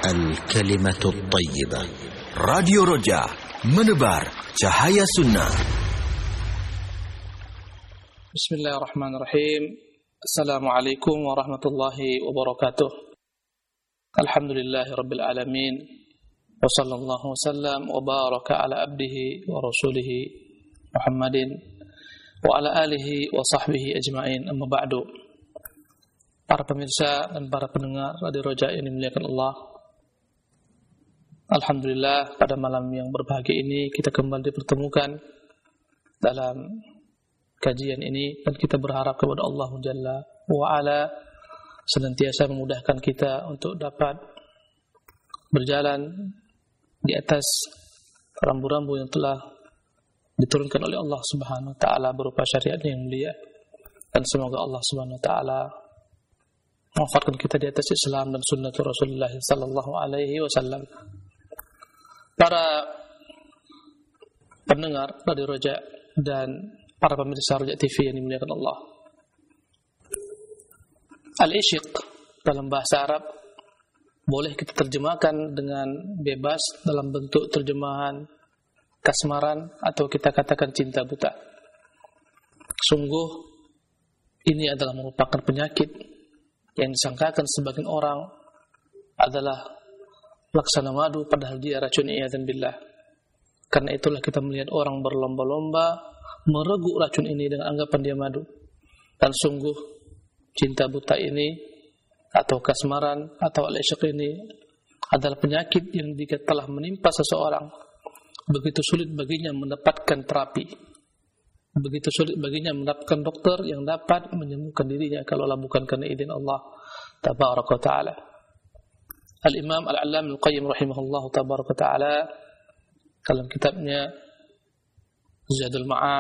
الكلمة الطيبة. راديو رجاء menebar cahaya sunnah. Bismillahirrahmanirrahim. Assalamualaikum warahmatullahi wabarakatuh. Alhamdulillahi rabbil alamin. Wa sallallahu wasallam wa baraka ala abdihi wa rasulihi Muhammadin wa ala alihi wa sahbihi ajma'in. Amma ba'du. Para pemirsa dan para pendengar Radio Roja yang dimuliakan Allah, alhamdulillah pada malam yang berbahagia ini kita kembali dipertemukan dalam kajian ini, dan kita berharap kepada Allah Jalla wa Ala senantiasa memudahkan kita untuk dapat berjalan di atas rambu-rambu yang telah diturunkan oleh Allah Subhanahu wa taala berupa syariatnya yang mulia. Dan semoga Allah Subhanahu wa taala mewafatkan kita di atas Islam dan sunnah Rasulullah sallallahu alaihi wasallam. Para pendengar Radio Roja dan para pemirsa Roja TV yang dimuliakan Allah, al-isyiq dalam bahasa Arab boleh kita terjemahkan dengan bebas dalam bentuk terjemahan kasmaran atau kita katakan cinta buta. Sungguh ini adalah merupakan penyakit yang disangkakan sebagian orang adalah laksana madu, padahal dia racun, iyadzan billah. Karena itulah kita melihat orang berlomba-lomba mereguk racun ini dengan anggapan dia madu. Dan sungguh cinta buta ini atau kasmaran atau al-isyiq ini adalah penyakit yang jika telah menimpa seseorang, begitu sulit baginya mendapatkan terapi, begitu sulit baginya mendapatkan dokter yang dapat menyembuhkan dirinya kalaulah bukan karena izin Allah tabaraka taala. Al-Imam Al-Allamah Al-Qayyim rahimahullah tabaraka taala dalam kitabnya Zadul Ma'ad